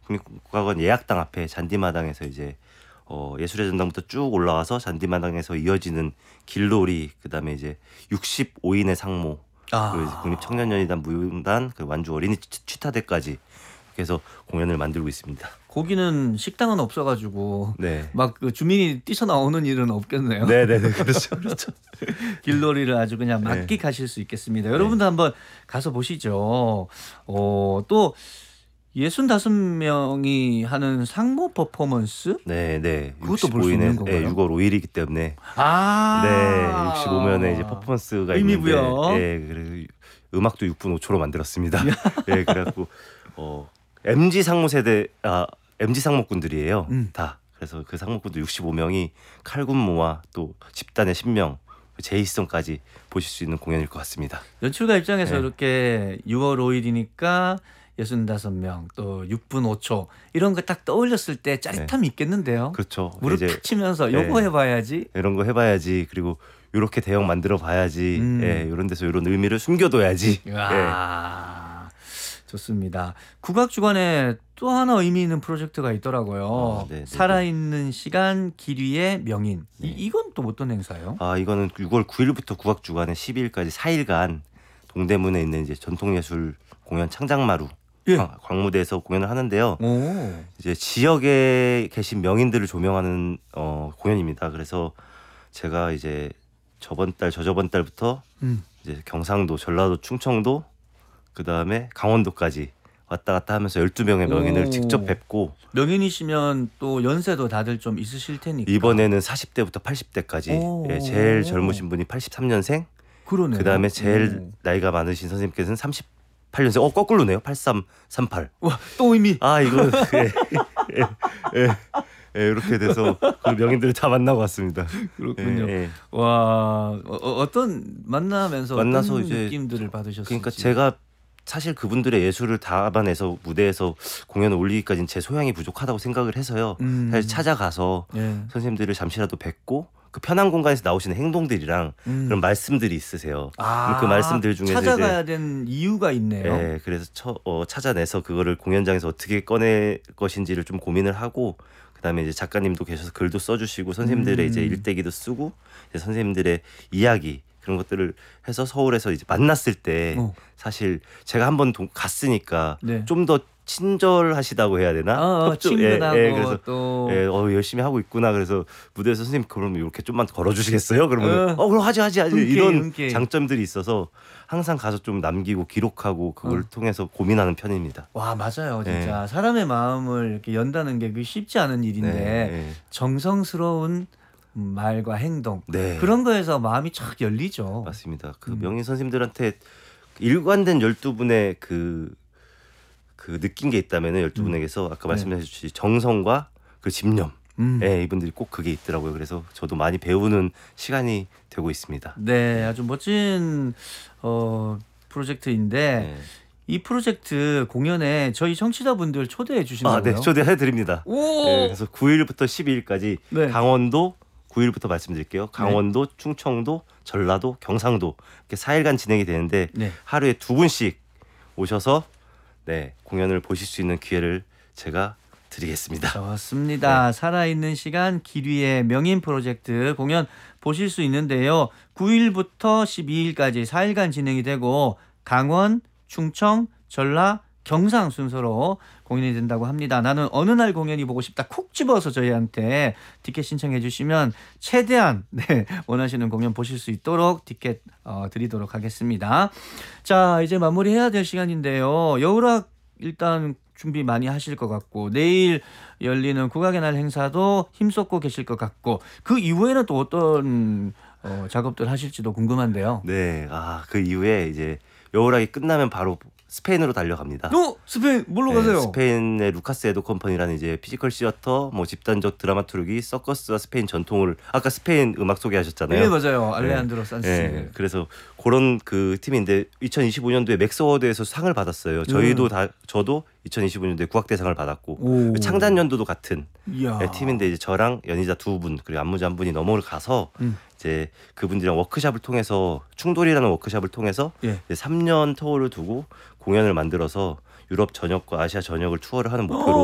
국립국악원 예약당 앞에 잔디마당에서 이제 예술의 전당부터 쭉 올라와서 잔디마당에서 이어지는 길놀이, 그다음에 이제 65인의 상모, 그리고 이제 국립청년연희단 무용단, 그 완주 어린이 취타대까지 그래서 공연을 만들고 있습니다. 거기는 식당은 없어가지고 네. 막 그 주민이 뛰쳐나오는 일은 없겠네요. 네네네. 그렇죠. 그렇죠. 길놀이를 아주 그냥 만끽하실 수 있겠습니다. 여러분도 한번 가서 보시죠. 또 65명이 하는 상모 퍼포먼스? 네. 그것도 볼 수 있는 건가요? 네, 6월 5일이기 때문에. 아. 네. 65면의 이제 퍼포먼스가 의미부여. 있는데. 네. 그래서 음악도 6분 5초로 만들었습니다. 네. 그래갖고 MG 상무 세대, MG 상목군들이에요. 다. 그래서 그 상목군들 65명이 칼군무와 또 집단의 신명, 제이성까지 보실 수 있는 공연일 것 같습니다. 연출가 입장에서 네. 이렇게 6월 5일이니까 65명 또 6분 5초 이런 거 딱 떠올렸을 때 짜릿함이 있겠는데요. 그렇죠. 무릎 이제 탁 치면서 요거 해봐야지. 이런 거 해봐야지. 그리고 이렇게 대형 만들어 봐야지. 이런 데서 이런 의미를 숨겨둬야지. 와, 좋습니다. 국악주간에 또 하나 의미 있는 프로젝트가 있더라고요. 살아있는 시간 길 위의 명인. 이건 또 어떤 행사예요? 이거는 6월 9일부터 국악주간에 12일까지 4일간 동대문에 있는 이제 전통예술 공연 창작마루 광무대에서 공연을 하는데요. 이제 지역에 계신 명인들을 조명하는 공연입니다. 그래서 제가 이제 저번 달 저저번 달부터 이제 경상도, 전라도, 충청도, 그 다음에 강원도까지 왔다 갔다 하면서 12명의 명인을 직접 뵙고. 명인이시면 또 연세도 다들 좀 있으실 테니까. 이번에는 40대부터 80대까지. 제일 젊으신 분이 83년생. 그러네요. 그 다음에 제일 나이가 많으신 선생님께서는 38년생. 거꾸로네요. 8338. 와, 또 의미. 이거 이렇게 돼서 그 명인들을 다 만나고 왔습니다. 그렇군요. 와, 어떤 만나서 어떤 이제 느낌들을 받으셨어요? 그러니까 제가 사실 그분들의 예술을 담아내서 무대에서 공연을 올리기까지는 제 소양이 부족하다고 생각을 해서요. 사실 찾아가서 선생님들을 잠시라도 뵙고 그 편한 공간에서 나오시는 행동들이랑 그런 말씀들이 있으세요. 그 말씀들 중에서 찾아가야 된 이유가 있네요. 네, 그래서 찾아내서 그거를 공연장에서 어떻게 꺼낼 것인지를 좀 고민을 하고, 그다음에 이제 작가님도 계셔서 글도 써주시고 선생님들의 이제 일대기도 쓰고 이제 선생님들의 이야기 그런 것들을 해서 서울에서 이제 만났을 때 사실 제가 한번 갔으니까 좀 더 친절하시다고 해야 되나? 친근하고 그래서 또 열심히 하고 있구나. 그래서 무대에서 선생님 그럼 이렇게 좀만 걸어주시겠어요? 그러면 그럼 하지 이런 장점들이 있어서 항상 가서 좀 남기고 기록하고 그걸 통해서 고민하는 편입니다. 와, 맞아요. 진짜 사람의 마음을 이렇게 연다는 게 쉽지 않은 일인데 정성스러운 말과 행동 그런 거에서 마음이 쫙 열리죠. 맞습니다. 그 명인 선생님들한테 일관된 12분의 그 느낀 게 있다면은 12분에게서 아까 말씀해 주신 정성과 그 집념, 이분들이 꼭 그게 있더라고요. 그래서 저도 많이 배우는 시간이 되고 있습니다. 네, 아주 멋진 프로젝트인데 이 프로젝트 공연에 저희 청취자분들 초대해 주신다고요? 네, 초대해 드립니다. 그래서 9일부터 12일까지 강원도 9일부터 말씀드릴게요. 강원도, 충청도, 전라도, 경상도 이렇게 4일간 진행이 되는데 하루에 2분씩 오셔서 공연을 보실 수 있는 기회를 제가 드리겠습니다. 좋습니다. 살아있는 시간 길 위의 명인 프로젝트 공연 보실 수 있는데요. 9일부터 12일까지 4일간 진행이 되고 강원, 충청, 전라, 경상 순서로 공연이 된다고 합니다. 나는 어느 날 공연이 보고 싶다 콕 집어서 저희한테 티켓 신청해 주시면 최대한 원하시는 공연 보실 수 있도록 티켓 드리도록 하겠습니다. 자, 이제 마무리해야 될 시간인데요. 여울학 일단 준비 많이 하실 것 같고 내일 열리는 국악의 날 행사도 힘쏟고 계실 것 같고 그 이후에는 또 어떤 작업들 하실지도 궁금한데요. 네, 그 이후에 이제 여울학이 끝나면 바로 스페인으로 달려갑니다. 스페인 뭘로 가세요? 스페인의 루카스 에도 컴퍼니라는 이제 피지컬 시어터, 집단적 드라마투르기, 서커스와 스페인 전통을 아까 스페인 음악 소개하셨잖아요. 네, 맞아요. 알레한드로 산스. 그래서 그런 그 팀인데 2025년도에 맥스어워드에서 상을 받았어요. 저도 2025년도에 국악대상을 받았고 창단연도도 같은 팀인데 이제 저랑 연희자 2분 그리고 안무자 1분이 넘어가서 이제 그분들이랑 워크숍을 통해서 충돌이라는 워크숍을 통해서 3년 터울을 두고 공연을 만들어서 유럽 전역과 아시아 전역을 투어를 하는 목표로